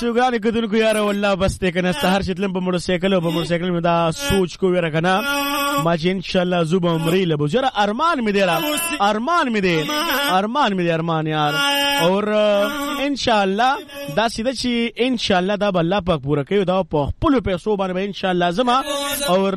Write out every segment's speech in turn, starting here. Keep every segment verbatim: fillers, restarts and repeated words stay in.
شوګران کدونکو یاره والله بس ته کنه سحر شتلم په موټر سایکل او په موټر سایکل مې دا سوچ کو وره کنه ما چې ان شاء الله زوب عمرې لبو جره ارمان مې دی را ارمان مې دی ارمان مې دی ارمان یار اور ان شاء الله دا سیده چې ان شاء الله دا الله پاک پورا کوي دا په خپل پیسو باندې ان شاء الله زما اور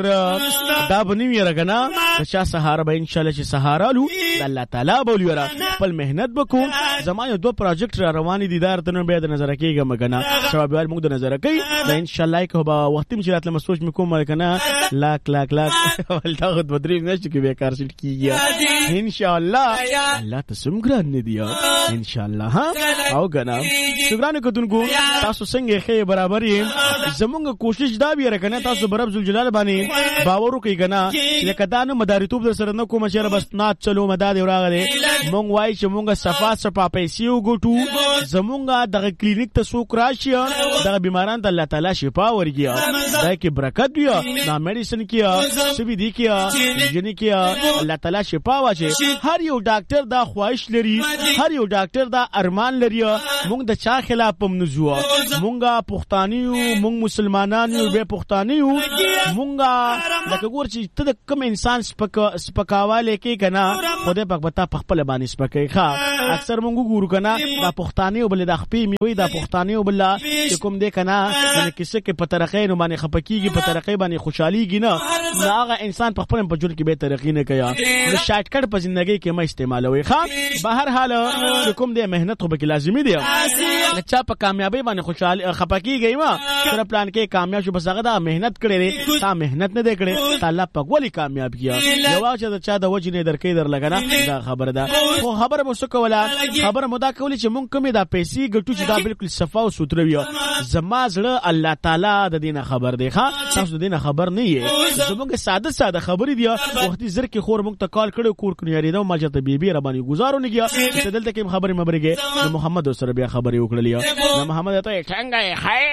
دا بنوي یره کنه چې سهار به ان شاء الله چې سهار لو الله تعالی بول یره خپل مهنت وکړو زما یو دوه پروجیکټ روان دي دار ته به د نظر کېږم مګنه شباب موږ د نظر کوي دا ان شاء الله که به وخت مې راتله مسوج مې کوم کنه لاک لاک لاک ولدا خود بدري نشته کې بیکار شټ کیږي ان شاء الله الله تاسو ګران نه دی ان شاء الله ها او کنه شکرانه کوونکو تاسو څنګه خې برابر یې زمونږ کوشش دا به رکنه تاسو برب ذل جلال باندې باور وکړئ کنه چې کدا نو مداریتوب در سره نه کوم شر بس نه چلو مدار راغله مونږ وای چې مونږ صفا صفا پیسې وګټو زمونږ دغه کلینیک ته سو کراشي دغه بیماران ته الله تعالی شفا ورګي دا کې برکت دی دا میډیسن کیا سبي دی کیا جنې کیا الله تعالی شفا واچي هر یو ډاکټر دا خواهش لري هر یو ډاکټر دا ارمان لري مونږ د چا خلاف پم نزو مونږه پښتانیو مونږ مسلمانانو به پښتانیو مونږه لکه ګور چې ته کوم انسان سپک سپکاواله کې کنه خدای پاک بتا خپل باندې سپکای ښا اکثر مونږ ګورو کنه دا پښتانیو بل د خپې می وي دا پښتانیو بل کوم دې کنه چې کیسه کې په طریقې نو باندې خپکیږي په طریقې باندې خوشحاليږي نه هغه انسان په خپل په جوړ کې به طریقې نه کوي نو شارټ کټ په ژوندۍ کې ما استعمالوي ښا بهر حال کوم دې مهنت خو به لازمي دی لچا په کامیابی باندې خوشاله خپکیږي ما تر پلان کې کامیاب شو بس هغه دا مهنت کړي تا مهنت نه دی کړي تعالی په ولی کامیاب کیا یو چې چا د وجه نه درکې در لګنه دا خبره ده خو خبره مو څه کوله خبره مو دا کولی چې مونږ کومه دا پیسې ګټو چې دا بالکل صفا او سوتره وي زما زړه الله تعالی د دینه خبر دی ښا تاسو د دینه خبر نه یې زموږ ساده ساده خبرې دی وخت زر کې خور مونږ ته کال کړو کور کني یاري نو ما چې بي بي رباني گزارو نه کیا چې دلته کې خبرې مبرګه نو محمد سره بیا خبرې وکړلې نو محمد ته څنګه یې خای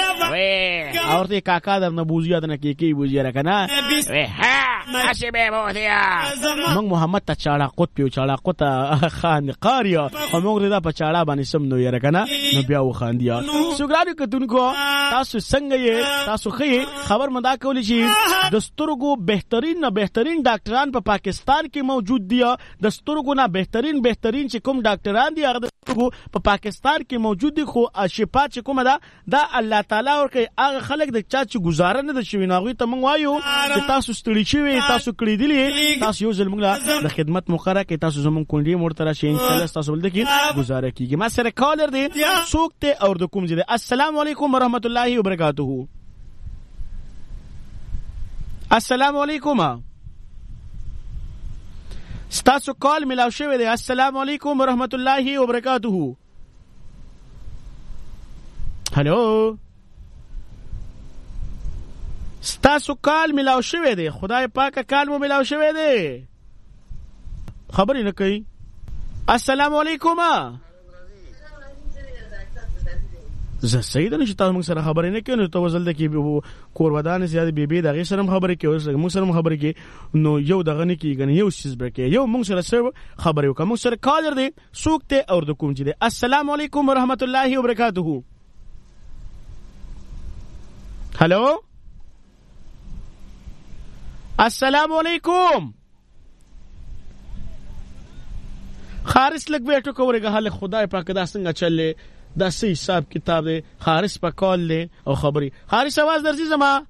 وې اورته کاکا در نه بوزیا نه کې کې بوزیا راکنه وې ها ماشي به بوزیا مونږ محمد ته چاړه قط پیو چاړه قط خان قاریا او موږ دا په چاړه باندې سم نو یې راکنه نو بیا وخاندیا شکرانه کتونکو تاسو څنګه یې تاسو خې خبر مدا کولی شي دستورګو بهترین نه بهترین ډاکټران په پا پاکستان کې موجود دي دستورګو نه بهترین بهترین چې کوم ډاکټران دي هغه دستورګو په پا پاکستان کې موجود دي خو شفا چې کومه ده دا الله تعالی ورکه هغه خلک د چا چې گزاره نه د شوی ناغوي ته مونږ وایو چې تاسو ستړي شوی تاسو کړی دي تاسو یو ځل موږ د خدمت مقرره کې تاسو زمون کونډي مرترا شي ان شاء الله تاسو بل دي گزاره کیږي ما سره کالر دي سوکته اور د کوم دي السلام علیکم ورحمت الله وبرکاتہ السلام علیکم ستاسو کال ملاو شوی دی السلام علیکم ورحمت الله وبرکاتہ هلو ستاسو کال ملاو شوی دی خدای پاک کال مو ملاو شوی دی خبرې نه کوي السلام علیکم زه سید نه چې تاسو موږ سره خبرې نه کوي نو ته وزل د کې کور ودان زیات بیبي دغه سره خبرې کوي موږ سره خبرې کوي نو یو دغه نه کیږي یو چیز برکې یو موږ سره سره خبرې وکړو موږ سره کالر دی سوکته اور د کوم چې دی السلام علیکم ورحمت الله وبرکاتہ هلو السلام علیکم خارس لګ بیٹو کوریګه حال خدای پاک دا څنګه چلې دا سې حساب کتاب دی خارس په کال دی او خبري خارس आवाज درځي زما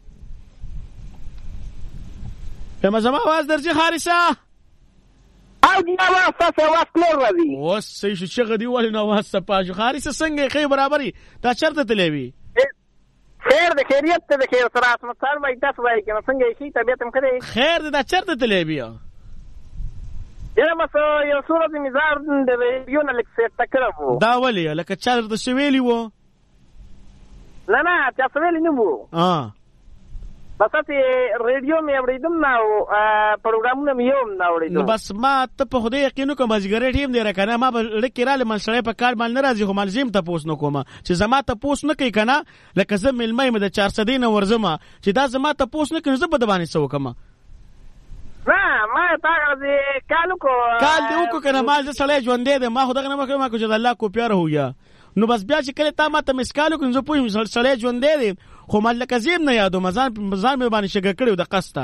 په زما आवाज درځي خارسه او دی आवाज تاسو आवाज کلر راځي او سې شي غدي ولې نو आवाज سپاج خارسه څنګه خې برابرۍ دا چرته تلوي خیر د خیریت ته د خیر سره اسمت سره وای تاسو وای کنه څنګه شي طبيعت هم کړی خیر دا چرته تلوي یره مسو یو صورت مزار د یو نه لکه تکربو دا ولي لکه چرته شویلی وو نه نه تاسو ویلی نه وو اه بس ته ریډیو مې اوریدم نو پروګرامونه مې یو نه اوریدم بس ما ته په خوده یقینو کوم ځګری ټیم دی راکنه ما لکیراله منشړې په کار باندې راځي خو ملزم ته پوس نه کوم چې زما ته پوس نه کوي کنه لکه زه ملمای مې د چهارصد نه ورزمه چې دا زما ته پوس نه کوي زه په دبانې سو کوم نه ما تا کالو کو کال دیو کو کنه مال سړی ژوندې ده ما خو دغه نه مخه ما کو چې الله کو پیار هو گیا نو بس بیا چې کله تا ما ته مسکالو کړ زه پوه سړی ژوندی دی خو ما لکه زیم نه یادوم ځان ځان مې باندې شګه کړی د قسته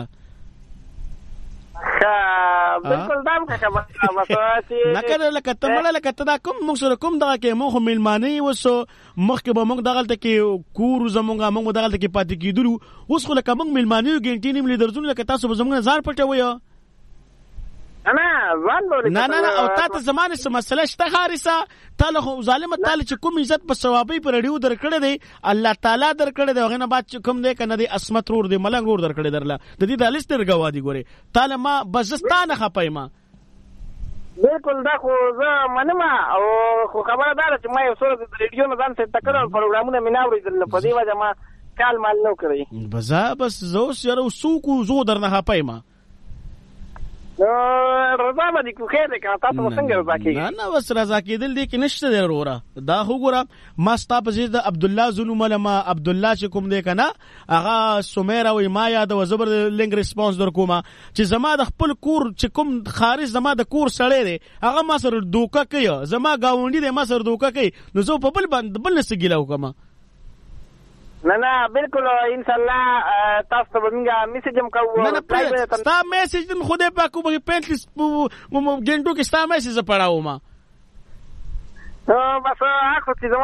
بالکل دام کا مسواسي نکړه لکه ته مړه لکه ته دا کوم موږ سره کوم دغه کې موږ ملمانه وسو مخکې به موږ دغه ته کې کور زمونږه موږ دغه ته کې پاتې کیدلو اوس خو لکه موږ ملمانه ګنټې نیم لیدرځونه لکه تاسو به زمونږ ځان پټوي انا ځان بوله نه نه نه او تاسو زمانه سم مسله شته خارسه تعالی خو ظالم تعالی چې کوم عزت په ثوابي پر اړیو درکړه دی الله تعالی درکړه دی هغه نه بعد کوم دی کنه دی اسمت رور دی ملنګ رور درکړه درله د دې د لیست درګوا دی ګوره تعالی ما بزستانه خپایما بالکل دا خو زه منما او خو خبره ده چې ما یو څو د ریډیو نه ځان څخه تکړه پروګرامونه میناوري دل په دی وجه ما کال مال نو کړی بزا بس زو سره سوکو زو درنه خپایما نو رضا باندې کو خیر ده که تاسو څنګه رضا کیږي نه نه بس رضا کېدل دي کې نشته دی وروره دا خو ګوره ما ستا په ځای د عبد الله زنو ملما عبد الله چې کوم دی کنه هغه سمیرا وای ما یاد و زبر لنګ ریسپانس در کومه چې زما د خپل کور چې کوم خارج زما د کور سړی دی هغه ما سره دوکه کوي زما گاونډي دی ما سره دوکه کوي نو زه په بل باندې بل نسګیلا وکم نه نه بالکل ان شاء الله تاسو ته موږ میسج هم کوو نه نه ستا میسج دم خوده پاکو به پینتلیس ګنټو کې ستا میسج پڑھاو ما نو بس اخو چې